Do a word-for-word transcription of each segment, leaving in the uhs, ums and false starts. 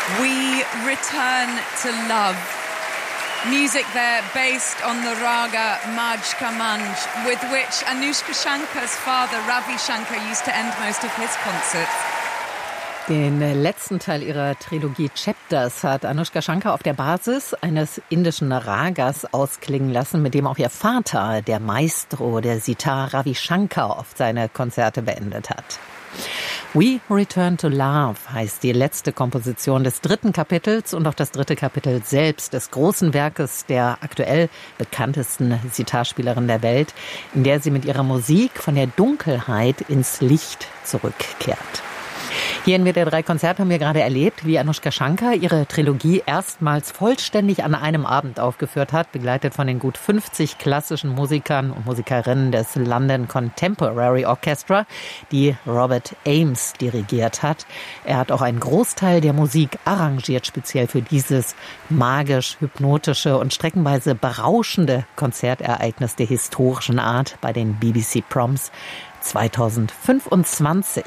We return to love. Music there based on the raga Majh Ka Manj, with which Anushka Shankar's father Ravi Shankar used to end most of his concerts. Den letzten Teil ihrer Trilogie Chapters hat Anushka Shankar auf der Basis eines indischen Ragas ausklingen lassen, mit dem auch ihr Vater, der Maestro der Sitar Ravi Shankar, oft seine Konzerte beendet hat. We Return to Love heißt die letzte Komposition des dritten Kapitels und auch das dritte Kapitel selbst des großen Werkes der aktuell bekanntesten Sitarspielerin der Welt, in der sie mit ihrer Musik von der Dunkelheit ins Licht zurückkehrt. Hier in W D R drei Konzert haben wir gerade erlebt, wie Anushka Shankar ihre Trilogie erstmals vollständig an einem Abend aufgeführt hat, begleitet von den gut fünfzig klassischen Musikern und Musikerinnen des London Contemporary Orchestra, die Robert Ames dirigiert hat. Er hat auch einen Großteil der Musik arrangiert, speziell für dieses magisch-hypnotische und streckenweise berauschende Konzertereignis der historischen Art bei den B B C Proms zweitausendfünfundzwanzig.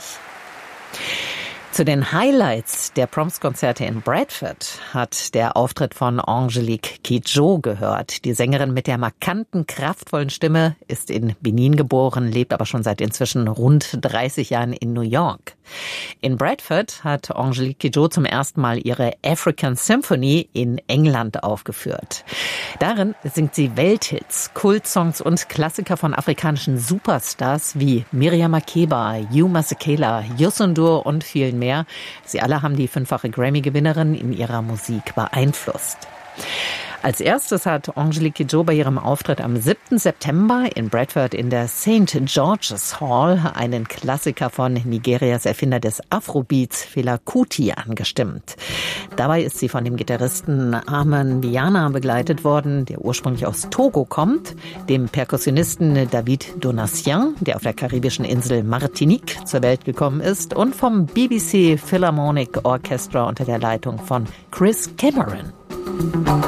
Zu den Highlights der Proms-Konzerte in Bradford hat der Auftritt von Angélique Kidjo gehört. Die Sängerin mit der markanten, kraftvollen Stimme ist in Benin geboren, lebt aber schon seit inzwischen rund dreißig Jahren in New York. In Bradford hat Angélique Kidjo zum ersten Mal ihre African Symphony in England aufgeführt. Darin singt sie Welthits, Kultsongs und Klassiker von afrikanischen Superstars wie Miriam Makeba, Hugh Masekela, Youssou N'Dour und vielen mehr. Sie alle haben die fünffache Grammy-Gewinnerin in ihrer Musik beeinflusst. Als erstes hat Angélique Kidjo bei ihrem Auftritt am siebten September in Bradford in der Saint George's Hall einen Klassiker von Nigerias Erfinder des Afrobeats, Fela Kuti, angestimmt. Dabei ist sie von dem Gitarristen Arman Biana begleitet worden, der ursprünglich aus Togo kommt, dem Perkussionisten David Donatien, der auf der karibischen Insel Martinique zur Welt gekommen ist, und vom B B C Philharmonic Orchestra unter der Leitung von Chris Cameron.